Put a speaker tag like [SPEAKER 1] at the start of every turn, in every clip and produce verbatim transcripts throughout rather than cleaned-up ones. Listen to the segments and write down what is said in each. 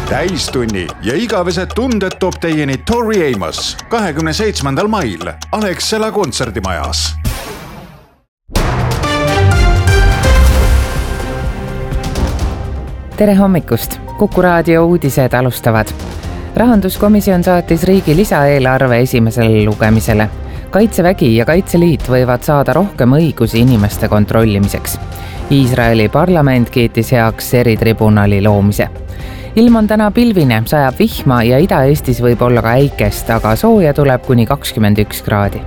[SPEAKER 1] täistunni ja igavesed tunded toob teieni Tori Amos kahekümne seitsmendal mail Alexela kontserdimajas.
[SPEAKER 2] Tere hommikust! Kuku raadio uudised alustavad. Rahanduskomisjon saatis riigi lisaeelarve esimesele lugemisele. Kaitsevägi ja Kaitseliit võivad saada rohkem õigusi inimeste kontrollimiseks. Iisraeli parlament kiitis heaks eritribunali loomise. Ilm on täna pilvine, sajab vihma ja Ida-Eestis võib olla ka äikest, aga sooja tuleb kuni kakskümmend üks kraadi.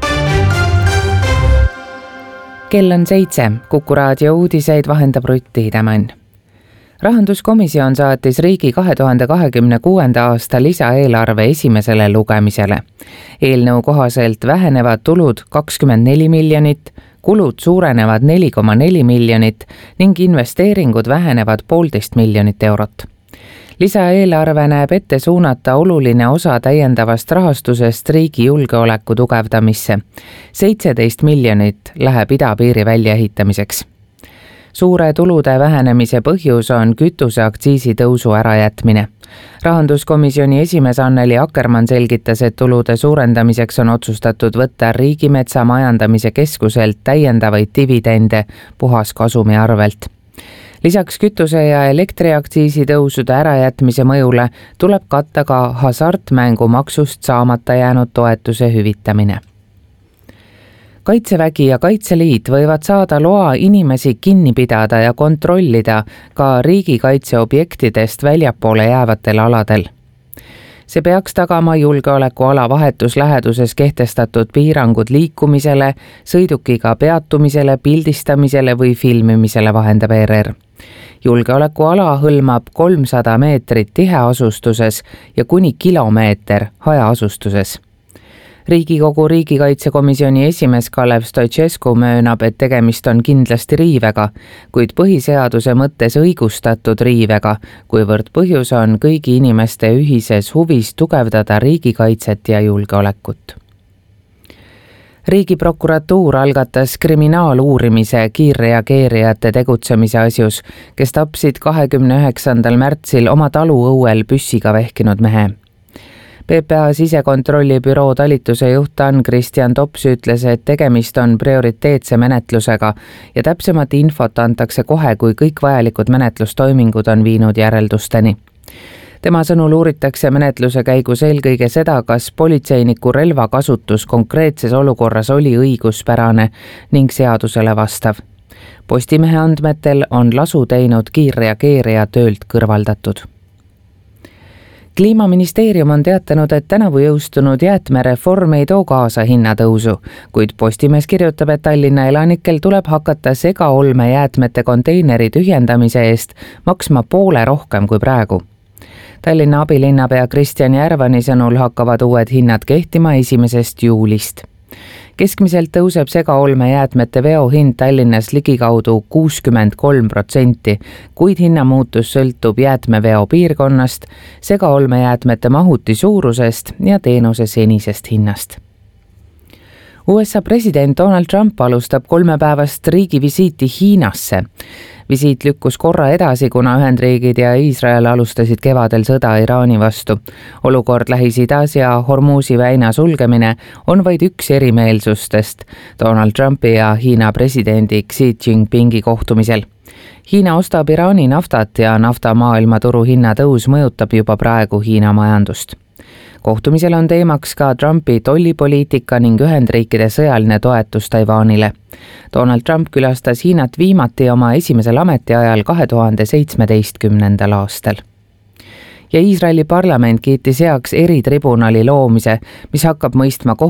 [SPEAKER 2] Kell on seitse. Kuku raadio uudiseid vahendab Rutti Hidemann. Rahanduskomisjon saatis riigi kahe tuhande kahekümne kuuenda aasta lisaeelarve esimesele lugemisele. Eelnõu kohaselt vähenevad tulud kakskümmend neli miljonit, kulud suurenevad neli koma neli miljonit ning investeeringud vähenevad poolteist miljonit eurot. Lisaeelarve näeb ette suunata oluline osa täiendavast rahastusest riigi julgeoleku tugevdamisse. seitseteist miljonit läheb idapiiri väljaehitamiseks. Suure tulude vähenemise põhjus on kütuseaktsiisi tõusu ärajätmine. Rahanduskomisjoni esimees Anneli Akkermann selgitas, et tulude suurendamiseks on otsustatud võtta Riigimetsa Majandamise Keskuselt täiendavaid dividende puhaskasumi arvelt. Lisaks kütuse ja elektriaktsiisi tõusude ärajätmise mõjule tuleb katta ka hasartmängumaksust saamata jäänud toetuse hüvitamine. Kaitsevägi ja Kaitseliit võivad saada loa inimesi kinni pidada ja kontrollida ka riigikaitseobjektidest väljapoole jäävatel aladel. See peaks tagama julgeolekuala vahetus läheduses kehtestatud piirangud liikumisele, sõidukiga peatumisele, pildistamisele või filmimisele, vahendab E R R. Julgeolekuala hõlmab kolmsada meetrit tiheasustuses ja kuni kilomeeter hajaasustuses. Riigikogu riigikaitsekomisjoni esimees Kalev Stoicescu möönab, et tegemist on kindlasti riivega, kuid põhiseaduse mõttes õigustatud riivega, kuivõrd põhjus on kõigi inimeste ühises huvis tugevdada riigikaitset ja julgeolekut. Riigiprokuratuur algatas kriminaaluurimise kiirreageerijate tegutsemise asjus, kes tapsid kahekümne üheksandal märtsil oma taluõuel püssiga vehkinud mehe. P P A sisekontrolli büroo talituse juht Ann-Christian Tops ütles, et tegemist on prioriteetse menetlusega ja täpsemat infot antakse kohe, kui kõik vajalikud menetlustoimingud on viinud järeldusteni. Tema sõnul uuritakse menetluse käigus eelkõige seda, kas politseiniku relva kasutus konkreetses olukorras oli õiguspärane ning seadusele vastav. Postimehe andmetel on lasu teinud kiirreageerija töölt kõrvaldatud. Kliimaministeerium on teatanud, et tänavu jõustunud jäätmereform ei too kaasa hinnatõusu, kuid Postimees kirjutab, et Tallinna elanikel tuleb hakata segaolme jäätmete konteineri tühjendamise eest maksma poole rohkem kui praegu. Tallinna abilinnapea Kristjan Järvani sõnul hakkavad uued hinnad kehtima esimesest juulist. Keskmiselt tõuseb segaolme jäätmete veohind Tallinnas ligikaudu kuuskümmend kolm protsenti, kuid hinnamuutus sõltub jäätmeveo piirkonnast, segaolme jäätmete mahuti suurusest ja teenuse senisest hinnast. U S A president Donald Trump alustab kolmepäevast riigivisiiti Hiinasse. Visiit lükkus korra edasi, kuna Ühendriigid ja Iisrael alustasid kevadel sõda Iraani vastu. Olukord Lähis-Idas ja Hormuzi väina sulgemine on vaid üks erimeelsustest Donald Trumpi ja Hiina presidendi Xi Jinpingi kohtumisel. Hiina ostab Iraani naftat ja nafta maailmaturu hinnatõus mõjutab juba praegu Hiina majandust. Kohtumisel on teemaks ka Trumpi tollipoliitika ning Ühendriikide sõjaline toetus Taiwanile. Donald Trump külastas Hiinat viimati oma esimesel ametiajal kahe tuhande seitsmeteistkümnendal aastal. Ja Iisraeli parlament kiitis heaks eritribunali loomise, mis hakkab mõistma kohtumisel